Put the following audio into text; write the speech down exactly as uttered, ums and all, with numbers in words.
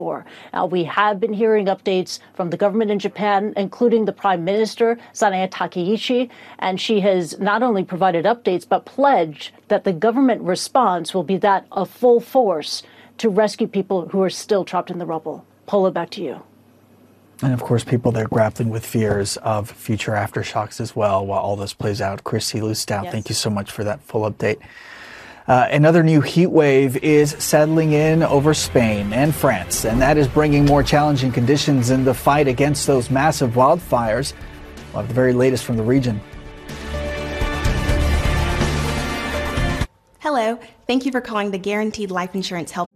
Now, we have been hearing updates from the government in Japan, including the Prime Minister, Sanae Takaichi, and she has not only provided updates, but pledged that the government response will be that of full force to rescue people who are still trapped in the rubble. Paula, back to you. And of course, people they're grappling with fears of future aftershocks as well while all this plays out. Christy Lustow, yes. Thank you so much for that full update. Uh, another new heat wave is settling in over Spain and France, and that is bringing more challenging conditions in the fight against those massive wildfires. We'll have the very latest from the region. Hello. Thank you for calling the Guaranteed Life Insurance Help